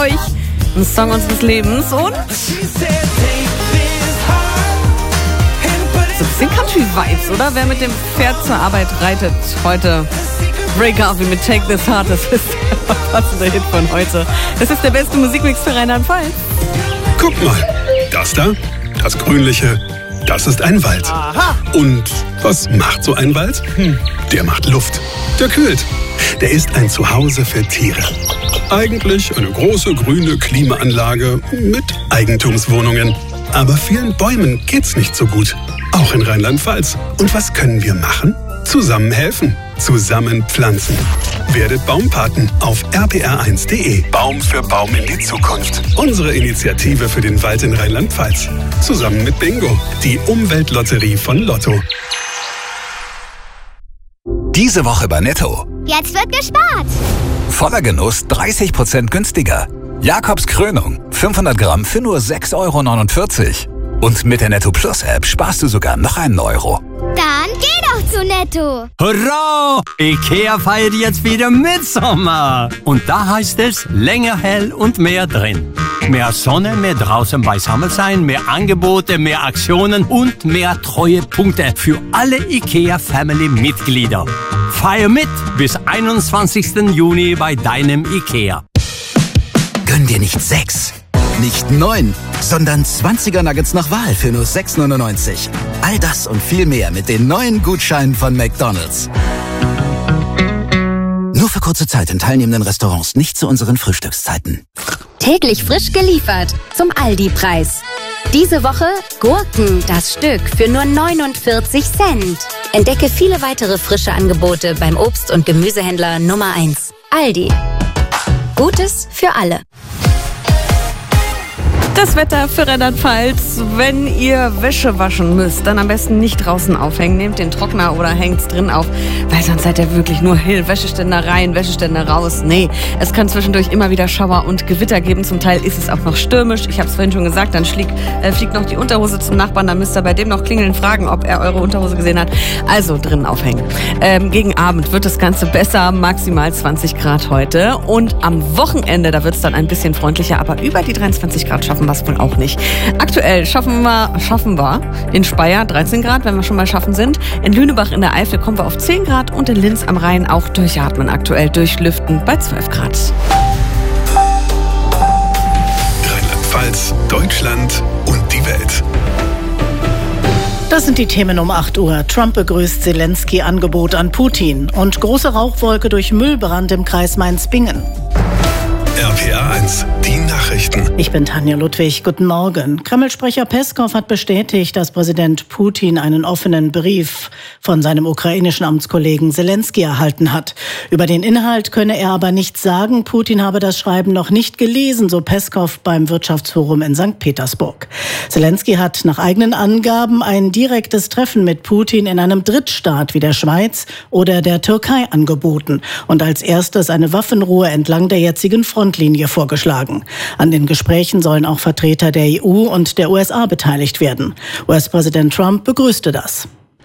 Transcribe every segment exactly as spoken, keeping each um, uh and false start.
euch ein Song unseres Lebens und so ein bisschen Country-Vibes, oder? Wer mit dem Pferd zur Arbeit reitet heute. Ray Garvey mit Take This Heart, das ist der passende Hit von heute. Das ist der beste Musikmix für Rheinland-Pfalz. Guck mal, das da, das Grünliche, das ist ein Wald. Aha. Und was macht so ein Wald? Hm, der macht Luft, der kühlt. Der ist ein Zuhause für Tiere. Eigentlich eine große grüne Klimaanlage mit Eigentumswohnungen. Aber vielen Bäumen geht's nicht so gut. Auch in Rheinland-Pfalz. Und was können wir machen? Zusammen helfen. Zusammen pflanzen. Werdet Baumpaten auf r p r eins punkt d e. Baum für Baum in die Zukunft. Unsere Initiative für den Wald in Rheinland-Pfalz. Zusammen mit Bingo, die Umweltlotterie von Lotto. Diese Woche bei Netto. Jetzt wird gespart. Voller Genuss dreißig Prozent günstiger. Jakobs Krönung, fünfhundert Gramm für nur sechs Euro neunundvierzig. Und mit der Netto Plus App sparst du sogar noch einen Euro. Dann geh doch zu Netto. Hurra! IKEA feiert jetzt wieder Mitsommer. Und da heißt es länger hell und mehr drin. Mehr Sonne, mehr draußen beisammen sein, mehr Angebote, mehr Aktionen und mehr Treuepunkte für alle IKEA-Family-Mitglieder. Feier mit bis einundzwanzigsten Juni bei deinem IKEA. Gönn dir nicht sechs, nicht neun, sondern zwanziger Nuggets nach Wahl für nur sechs neunundneunzig. All das und viel mehr mit den neuen Gutscheinen von McDonald's. Nur für kurze Zeit in teilnehmenden Restaurants, nicht zu unseren Frühstückszeiten. Täglich frisch geliefert zum Aldi-Preis. Diese Woche Gurken, das Stück, für nur neunundvierzig Cent. Entdecke viele weitere frische Angebote beim Obst- und Gemüsehändler Nummer eins. Aldi. Gutes für alle. Das Wetter für Rheinland-Pfalz. Wenn ihr Wäsche waschen müsst, dann am besten nicht draußen aufhängen. Nehmt den Trockner oder hängt's drin auf, weil sonst seid ihr wirklich nur Hill. Wäscheständer rein, Wäscheständer raus. Nee, es kann zwischendurch immer wieder Schauer und Gewitter geben. Zum Teil ist es auch noch stürmisch. Ich habe es vorhin schon gesagt, dann schlieg, äh, fliegt noch die Unterhose zum Nachbarn. Dann müsst ihr bei dem noch klingeln, fragen, ob er eure Unterhose gesehen hat. Also drinnen aufhängen. Ähm, gegen Abend wird das Ganze besser, maximal zwanzig Grad heute. Und am Wochenende, da wird es dann ein bisschen freundlicher, aber über die dreiundzwanzig Grad schaffen wir es wohl auch nicht. Aktuell schaffen wir, schaffen wir in Speyer dreizehn Grad, wenn wir schon mal schaffen sind. In Lünebach in der Eifel kommen wir auf zehn Grad und in Linz am Rhein auch durchatmen. Aktuell durchlüften bei zwölf Grad. Rheinland-Pfalz, Deutschland und die Welt. Das sind die Themen um acht Uhr. Trump begrüßt Zelensky-Angebot an Putin und große Rauchwolke durch Müllbrand im Kreis Mainz-Bingen. R P R eins, die Nachrichten. Ich bin Tanja Ludwig. Guten Morgen. Kreml-Sprecher Peskow hat bestätigt, dass Präsident Putin einen offenen Brief von seinem ukrainischen Amtskollegen Zelensky erhalten hat. Über den Inhalt könne er aber nichts sagen. Putin habe das Schreiben noch nicht gelesen, so Peskow beim Wirtschaftsforum in Sankt Petersburg. Zelensky hat nach eigenen Angaben ein direktes Treffen mit Putin in einem Drittstaat wie der Schweiz oder der Türkei angeboten und als erstes eine Waffenruhe entlang der jetzigen Frontlinie vorgeschlagen. An den Gesprächen sollen auch Vertreter der E U und der U S A beteiligt werden. U S-Präsident Trump begrüßte das.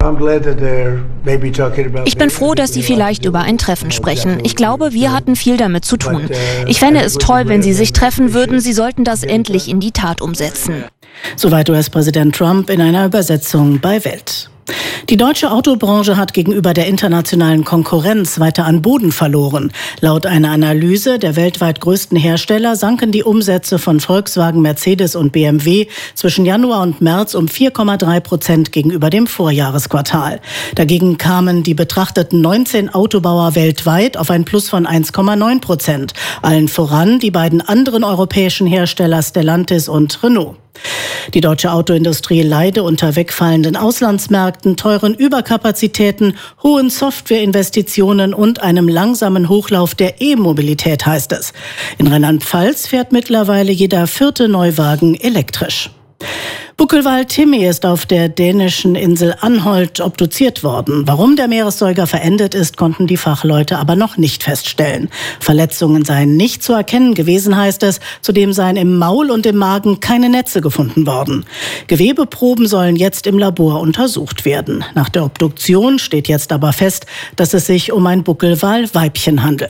Ich bin froh, dass Sie vielleicht über ein Treffen sprechen. Ich glaube, wir hatten viel damit zu tun. Ich fände es toll, wenn Sie sich treffen würden. Sie sollten das endlich in die Tat umsetzen. Soweit U S-Präsident Trump in einer Übersetzung bei Welt. Die deutsche Autobranche hat gegenüber der internationalen Konkurrenz weiter an Boden verloren. Laut einer Analyse der weltweit größten Hersteller sanken die Umsätze von Volkswagen, Mercedes und B M W zwischen Januar und März um vier Komma drei Prozent gegenüber dem Vorjahresquartal. Dagegen kamen die betrachteten neunzehn Autobauer weltweit auf ein Plus von eins Komma neun Prozent. Allen voran die beiden anderen europäischen Hersteller Stellantis und Renault. Die deutsche Autoindustrie leide unter wegfallenden Auslandsmärkten, teuren Überkapazitäten, hohen Softwareinvestitionen und einem langsamen Hochlauf der E-Mobilität, heißt es. In Rheinland-Pfalz fährt mittlerweile jeder vierte Neuwagen elektrisch. Buckelwal-Timmy ist auf der dänischen Insel Anholt obduziert worden. Warum der Meeressäuger verendet ist, konnten die Fachleute aber noch nicht feststellen. Verletzungen seien nicht zu erkennen gewesen, heißt es. Zudem seien im Maul und im Magen keine Netze gefunden worden. Gewebeproben sollen jetzt im Labor untersucht werden. Nach der Obduktion steht jetzt aber fest, dass es sich um ein Buckelwal-Weibchen handelt.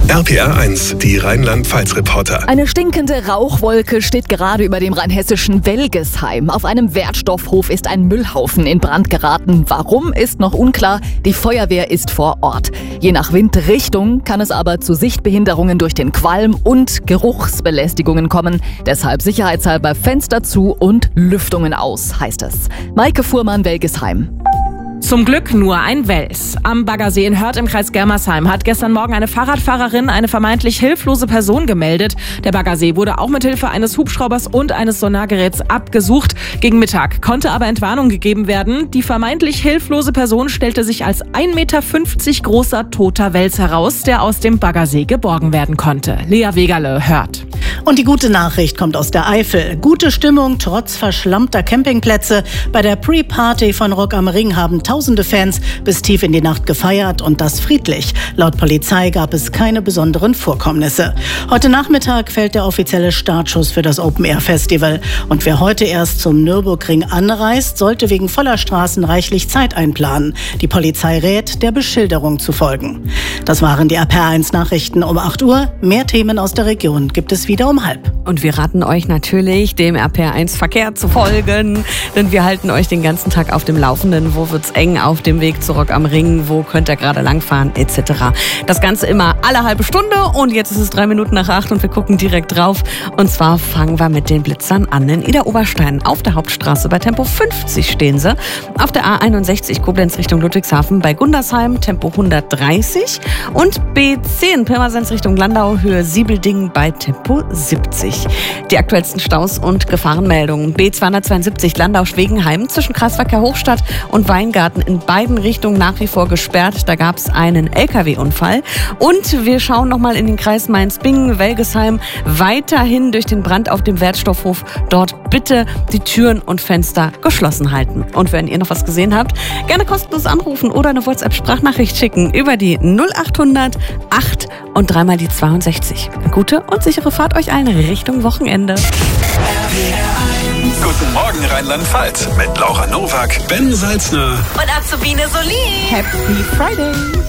R P R eins, die Rheinland-Pfalz-Reporter. Eine stinkende Rauchwolke steht gerade über dem rheinhessischen Welgesheim. Auf einem Wertstoffhof ist ein Müllhaufen in Brand geraten. Warum, ist noch unklar. Die Feuerwehr ist vor Ort. Je nach Windrichtung kann es aber zu Sichtbehinderungen durch den Qualm und Geruchsbelästigungen kommen. Deshalb sicherheitshalber Fenster zu und Lüftungen aus, heißt es. Maike Fuhrmann, Welgesheim. Zum Glück nur ein Wels. Am Baggersee in Hörth im Kreis Germersheim hat gestern Morgen eine Fahrradfahrerin eine vermeintlich hilflose Person gemeldet. Der Baggersee wurde auch mit Hilfe eines Hubschraubers und eines Sonargeräts abgesucht. Gegen Mittag konnte aber Entwarnung gegeben werden. Die vermeintlich hilflose Person stellte sich als ein Meter fünfzig großer toter Wels heraus, der aus dem Baggersee geborgen werden konnte. Lea Wegerle, Hörth. Und die gute Nachricht kommt aus der Eifel. Gute Stimmung trotz verschlammter Campingplätze. Bei der Pre-Party von Rock am Ring haben tausende Fans bis tief in die Nacht gefeiert und das friedlich. Laut Polizei gab es keine besonderen Vorkommnisse. Heute Nachmittag fällt der offizielle Startschuss für das Open-Air-Festival. Und wer heute erst zum Nürburgring anreist, sollte wegen voller Straßen reichlich Zeit einplanen. Die Polizei rät, der Beschilderung zu folgen. Das waren die R P R eins Nachrichten um acht Uhr. Mehr Themen aus der Region gibt es wieder um halb. Und wir raten euch natürlich, dem R P R eins Verkehr zu folgen, denn wir halten euch den ganzen Tag auf dem Laufenden. Wo wird's eng auf dem Weg zu Rock am Ring? Wo könnt ihr gerade langfahren? Etc. Das Ganze immer alle halbe Stunde und jetzt ist es drei Minuten nach acht und wir gucken direkt drauf. Und zwar fangen wir mit den Blitzern an. In Idar-Oberstein auf der Hauptstraße bei Tempo fünfzig stehen sie. Auf der A einundsechzig Koblenz Richtung Ludwigshafen bei Gundersheim Tempo hundertdreißig und B zehn Pirmasens Richtung Landau Höhe Siebelding bei Tempo siebzig. Die aktuellsten Staus und Gefahrenmeldungen. B zweihundertzweiundsiebzig Landau-Schwegenheim zwischen Kreisverkehr Hochstadt und Weingarten in beiden Richtungen nach wie vor gesperrt. Da gab es einen L K W-Unfall. Und wir schauen nochmal in den Kreis Mainz-Bingen, Welgesheim, weiterhin durch den Brand auf dem Wertstoffhof. Dort bitte die Türen und Fenster geschlossen halten. Und wenn ihr noch was gesehen habt, gerne kostenlos anrufen oder eine WhatsApp-Sprachnachricht schicken über die null achthundert acht und dreimal die zweiundsechzig. Gute und sichere Fahrt euch allen Richtung Wochenende. Guten Morgen Rheinland-Pfalz mit Laura Nowak, Ben Salzner Und Azubine Solin. Happy Friday.